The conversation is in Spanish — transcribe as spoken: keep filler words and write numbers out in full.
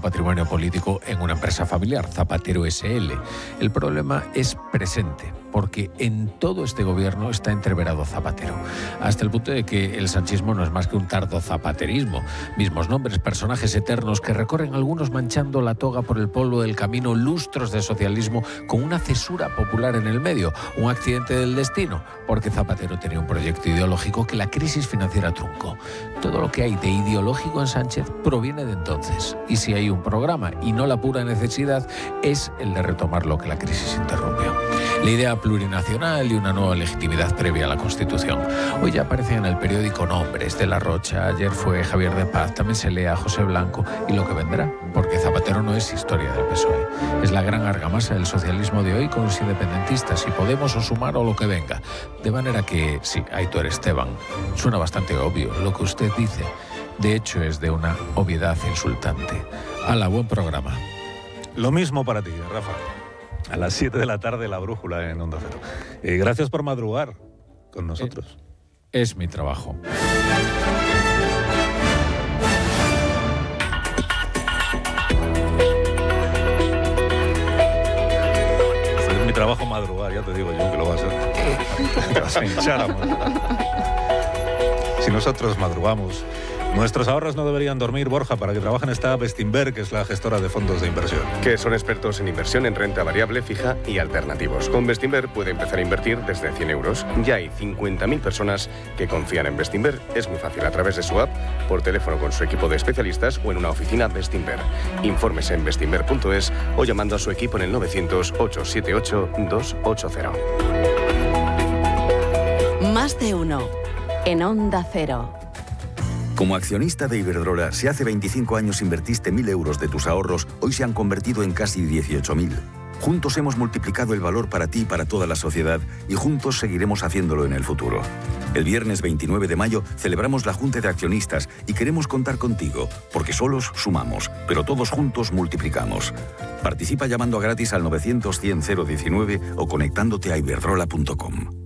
patrimonio político en una empresa familiar, Zapatero ese ele. El problema es presente, porque en todo este gobierno está entreverado Zapatero, hasta el punto de que el sanchismo no es más que un tardo zapaterismo. Mismos nombres, personajes eternos que recorren algunos manchando la toga por el polvo del camino, lustros de socialismo con una cesura popular en el medio, un accidente del destino, porque Zapatero tenía un proyecto ideológico que la crisis financiera truncó. Todo lo que hay de ideológico en Sánchez proviene de entonces, y si hay un programa y no la pura necesidad, es el de retomar lo que la crisis interrumpió. La idea plurinacional y una nueva legitimidad previa a la Constitución. Hoy ya aparecen en el periódico nombres de La Rocha, ayer fue Javier de Paz, también se lee a José Blanco y lo que vendrá, porque Zapatero no es historia del P S O E. Es la gran argamasa del socialismo de hoy con los independentistas y Podemos o Sumar o lo que venga. De manera que, sí, Aitor Esteban, suena bastante obvio lo que usted dice. De hecho, es de una obviedad insultante. ¡Hala, buen programa! Lo mismo para ti, Rafa. A las siete de la tarde, La Brújula en Onda Cero. Y gracias por madrugar con nosotros. Eh, es mi trabajo. Es mi trabajo madrugar, ya te digo yo que lo vas a, te vas a hinchar a madrugar. Si nosotros madrugamos, nuestros ahorros no deberían dormir, Borja. Para que trabajen está Bestinver, que es la gestora de fondos de inversión. Que son expertos en inversión en renta variable, fija y alternativos. Con Bestinver puede empezar a invertir desde cien euros. Ya hay cincuenta mil personas que confían en Bestinver. Es muy fácil, a través de su app, por teléfono con su equipo de especialistas o en una oficina Bestinver. Infórmese en bestinver punto es o llamando a su equipo en el novecientos, ochocientos setenta y ocho, doscientos ochenta. Más de uno en Onda Cero. Como accionista de Iberdrola, si hace veinticinco años invertiste mil euros de tus ahorros, hoy se han convertido en casi dieciocho mil. Juntos hemos multiplicado el valor para ti y para toda la sociedad y juntos seguiremos haciéndolo en el futuro. El viernes veintinueve de mayo celebramos la Junta de Accionistas y queremos contar contigo, porque solos sumamos, pero todos juntos multiplicamos. Participa llamando a gratis al novecientos, cien, cero diecinueve o conectándote a iberdrola punto com.